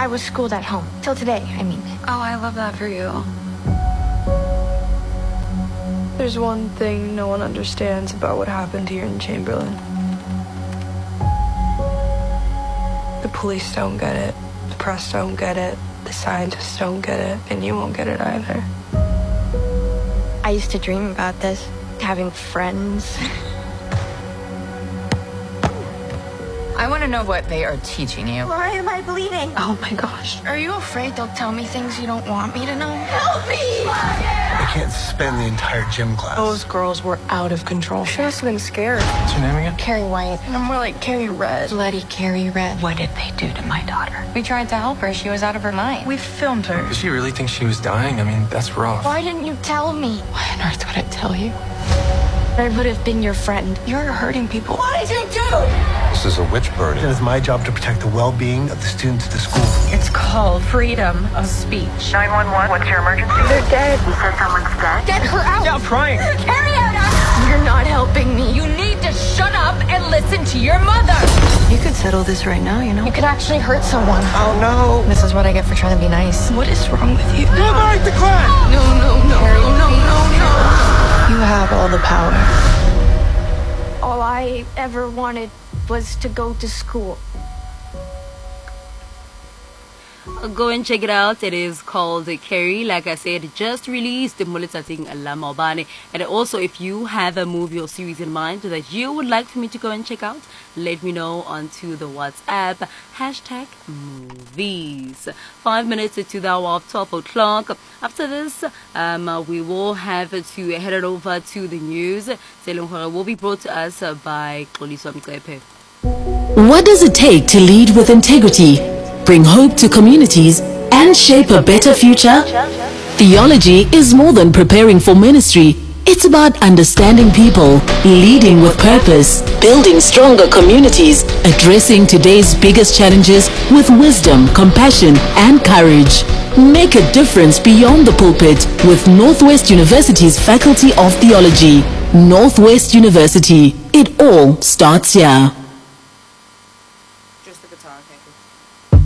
I was schooled at home. Till today, I mean. Oh, I love that for you. There's one thing no one understands about what happened here in Chamberlain. The police don't get it, the press don't get it, the scientists don't get it, and you won't get it either. I used to dream about this, having friends. I want to know what they are teaching you. Why am I bleeding? Oh my gosh. Are you afraid they'll tell me things you don't want me to know? Help me! I can't suspend the entire gym class. Those girls were out of control. She must have been scared. What's your name again? Carrie White. And I'm more like Carrie Red. Bloody Carrie Red. What did they do to my daughter? We tried to help her. She was out of her mind. We filmed her. Did she really think she was dying? I mean, that's rough. Why didn't you tell me? Why on earth would I tell you? I would have been your friend. You're hurting people. What did you do? This is a witch burning. It is my job to protect the well-being of the students at the school. It's called freedom of speech. 911, what's your emergency? They're dead. You said someone's dead? Get her out! Stop crying! Carry her out! You're not helping me. You need to shut up and listen to your mother. You could settle this right now, you know? You could actually hurt someone. Oh no! This is what I get for trying to be nice. What is wrong with you? Go back to class! No. You have all the power. All I ever wanted was to go to school. Go and check it out. It is called Carrie. Like I said, just released Molitating Lamobane. And also, if you have a movie or series in mind that you would like for me to go and check out, let me know onto the WhatsApp #movies. 5 minutes to the hour of 12 o'clock. After this, we will have to head it over to the news. Will be brought to us by Xoliso Mqephe. What does it take to lead with integrity, bring hope to communities, and shape a better future? Theology is more than preparing for ministry. It's about understanding people, leading with purpose, building stronger communities, addressing today's biggest challenges with wisdom, compassion, and courage. Make a difference beyond the pulpit with Northwest University's Faculty of Theology. Northwest University. It all starts here.